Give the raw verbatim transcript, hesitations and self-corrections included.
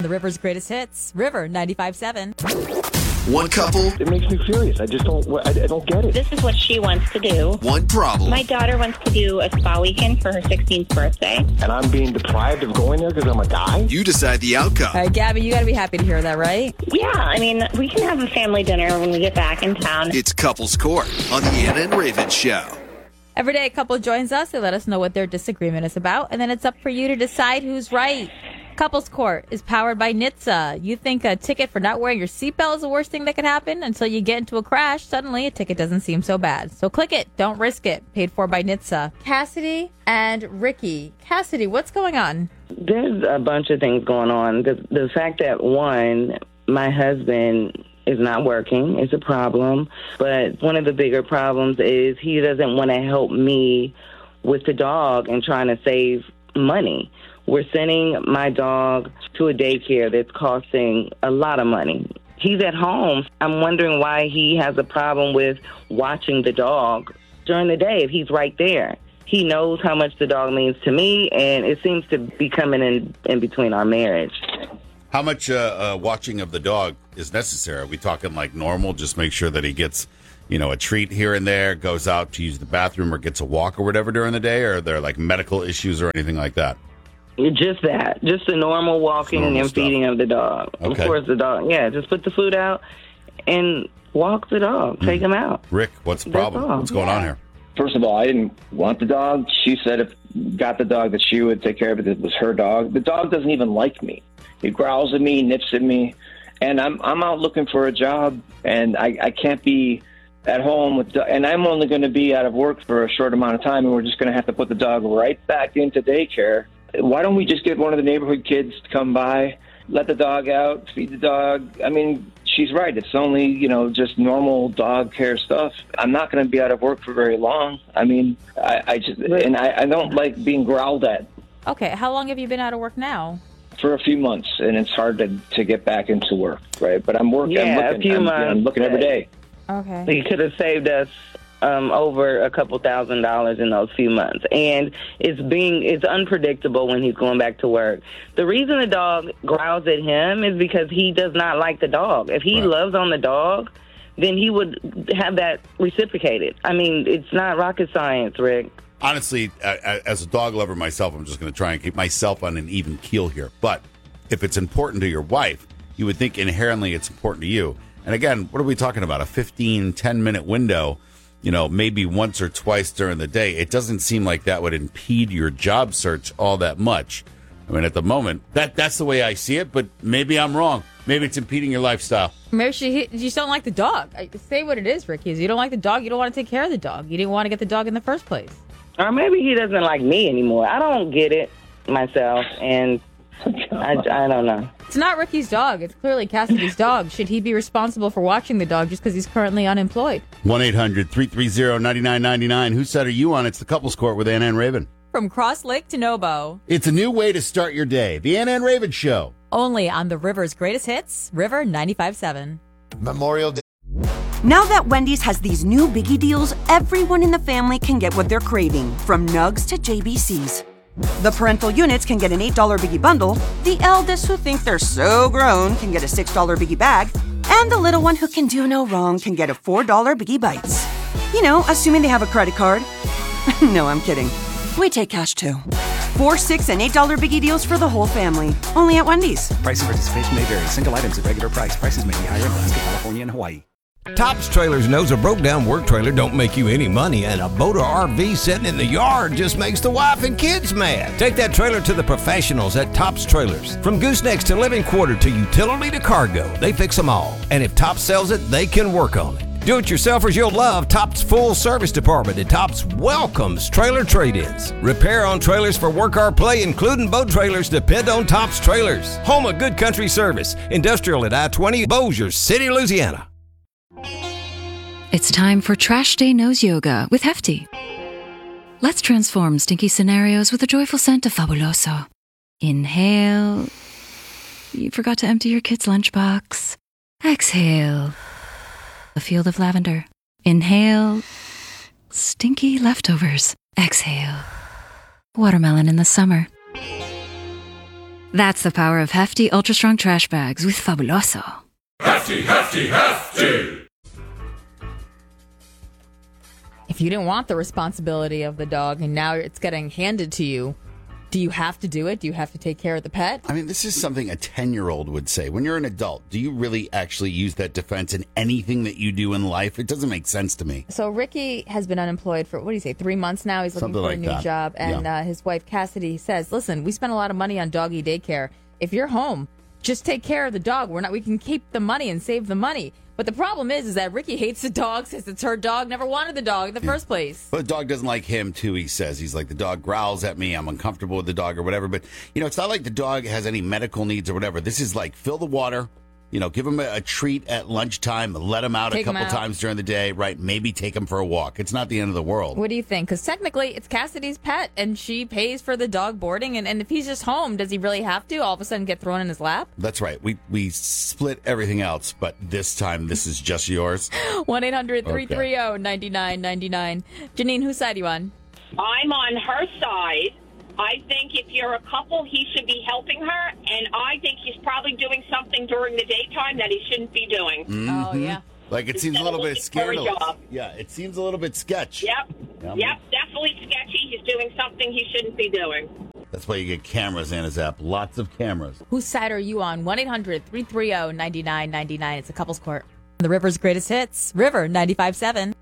The River's greatest hits, River ninety-five point seven. One couple. It makes me furious. I just don't, I, I don't get it. This is what she wants to do. One problem. My daughter wants to do a spa weekend for her sixteenth birthday. And I'm being deprived of going there because I'm a guy? You decide the outcome. All right, Gabby, you got to be happy to hear that, right? Yeah, I mean, we can have a family dinner when we get back in town. It's Couples Court on the Anna and Raven Show. Every day a couple joins us. They let us know what their disagreement is about, and then it's up for you to decide who's right. Couples Court is powered by N H T S A. You think a ticket for not wearing your seatbelt is the worst thing that could happen until you get into a crash. Suddenly, a ticket doesn't seem so bad. So click it. Don't risk it. Paid for by N H T S A. Cassidy and Ricky. Cassidy, what's going on? There's a bunch of things going on. The, the fact that, one, my husband is not working is a problem. But one of the bigger problems is he doesn't want to help me with the dog and trying to save money. We're sending my dog to a daycare that's costing a lot of money. He's at home. I'm wondering why he has a problem with watching the dog during the day if he's right there. He knows how much the dog means to me, and it seems to be coming in, in between our marriage. How much uh, uh, watching of the dog is necessary? Are we talking like normal? Just make sure that he gets, you know, a treat here and there, goes out to use the bathroom or gets a walk or whatever during the day? Or are there like medical issues or anything like that? Just that. Just the normal walking normal and stuff. feeding of the dog. Okay. Of course, the dog. Yeah, just put the food out and walk the dog. Take him out. Rick, what's the That's problem? all. What's going on here? First of all, I didn't want the dog. She said if got the dog that she would take care of it. It was her dog. The dog doesn't even like me. He growls at me, nips at me, and I'm I'm out looking for a job, and I, I can't be at home with, and I'm only going to be out of work for a short amount of time, and we're just going to have to put the dog right back into daycare. Why don't we just get one of the neighborhood kids to come by, let the dog out, feed the dog? I mean, she's right. It's only, you know, just normal dog care stuff. I'm not going to be out of work for very long. I mean, I, I just, and I, I don't like being growled at. Okay, how long have you been out of work now? For a few months, and it's hard to, to get back into work, right? But I'm working. Yeah, I'm a looking, few I'm, months. I'm looking every day. Okay. He could have saved us um, over a couple thousand dollars in those few months. And it's being it's unpredictable when he's going back to work. The reason the dog growls at him is because he does not like the dog. If he Right. loves on the dog, then he would have that reciprocated. I mean, it's not rocket science, Rick. Honestly, uh, as a dog lover myself, I'm just going to try and keep myself on an even keel here. But if it's important to your wife, you would think inherently it's important to you. And again, what are we talking about? A fifteen, ten-minute window, you know, maybe once or twice during the day. It doesn't seem like that would impede your job search all that much. I mean, at the moment, that that's the way I see it, but maybe I'm wrong. Maybe it's impeding your lifestyle. Maybe she, you just don't like the dog. I, say what it is, Ricky. Is you don't like the dog, you don't want to take care of the dog. You didn't want to get the dog in the first place. Or maybe he doesn't like me anymore. I don't get it myself, and I, I don't know. It's not Ricky's dog. It's clearly Cassidy's dog. Should he be responsible for watching the dog just because he's currently unemployed? one eight hundred three three zero nine nine nine nine. Whose side are you on? It's the Couples Court with Anna and Raven. From Cross Lake to Nobo. It's a new way to start your day. The Anna and Raven Show. Only on the River's greatest hits, River ninety-five point seven. Memorial Day. Now that Wendy's has these new biggie deals, everyone in the family can get what they're craving, from nugs to J B Cs. The parental units can get an eight dollar biggie bundle, the eldest who think they're so grown can get a six dollar biggie bag, and the little one who can do no wrong can get a four dollar biggie bites. You know, assuming they have a credit card. No, I'm kidding. We take cash too. Four, six, and eight dollar biggie deals for the whole family. Only at Wendy's. Price and participation may vary. Single items at regular price. Prices may be higher in Alaska, California, and Hawaii. Tops Trailers knows a broke-down work trailer don't make you any money, and a boat or R V sitting in the yard just makes the wife and kids mad. Take that trailer to the professionals at Tops Trailers. From goosenecks to living quarter to utility to cargo, they fix them all. And if Tops sells it, they can work on it. Do-it-yourselfers you'll love Tops Full Service Department, and Tops welcomes trailer trade-ins. Repair on trailers for work or play, including boat trailers, depend on Tops Trailers. Home of good country service. Industrial at I twenty, Bossier City, Louisiana. It's time for Trash Day Nose Yoga with Hefty. Let's transform stinky scenarios with a joyful scent of Fabuloso. Inhale. You forgot to empty your kid's lunchbox. Exhale. A field of lavender. Inhale. Stinky leftovers. Exhale. Watermelon in the summer. That's the power of hefty, ultra strong trash bags with Fabuloso. Hefty, hefty, hefty! If you didn't want the responsibility of the dog and now it's getting handed to you, do you have to do it? Do you have to take care of the pet? I mean, this is something a ten-year-old would say. When you're an adult, do you really actually use that defense in anything that you do in life? It doesn't make sense to me. So Ricky has been unemployed for, what do you say, three months now? He's looking Something for like a new that. job. And Yeah. uh, his wife, Cassidy, says, listen, we spend a lot of money on doggy daycare. If you're home, just take care of the dog. We're not. We can keep the money and save the money. But the problem is, is that Ricky hates the dog, says it's her dog, never wanted the dog in the first place. But the dog doesn't like him, too, he says. He's like, the dog growls at me, I'm uncomfortable with the dog or whatever. But, you know, it's not like the dog has any medical needs or whatever. This is like, fill the water, you know, give him a, a treat at lunchtime, let him out Take a him couple out. times during the day, right? Maybe take him for a walk. It's not the end of the world. What do you think? Because technically, it's Cassidy's pet, and she pays for the dog boarding. And, and if he's just home, does he really have to all of a sudden get thrown in his lap? That's right. We we split everything else, but this time this is just yours. one eight hundred three three zero nine nine nine nine. Janine, whose side are you on? I'm on her side. I think if you're a couple, he should be helping her, and I think he's probably doing something during the daytime that he shouldn't be doing. Mhm. Oh, yeah. Like, it seems a Instead little of bit looking for a scandalous. job. Yeah, it seems a little bit sketch. Yep. Yeah. Yep, definitely sketchy. He's doing something he shouldn't be doing. That's why you get cameras in his app. Lots of cameras. Whose side are you on? one eight hundred three three zero nine nine nine nine. It's a couple's court. The River's greatest hits. River ninety-five seven.